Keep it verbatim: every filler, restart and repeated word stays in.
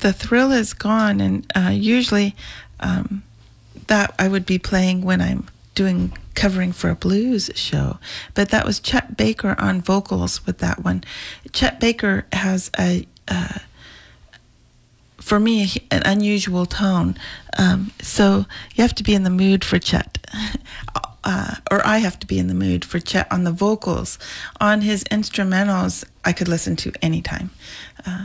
the thrill is gone, and uh, usually um, that I would be playing when I'm doing covering for a blues show. But that was Chet Baker on vocals with that one. Chet Baker has a, uh, for me, an unusual tone. Um, so you have to be in the mood for Chet. Uh, or I have to be in the mood for Chet on the vocals. On his instrumentals, I could listen to anytime. Uh,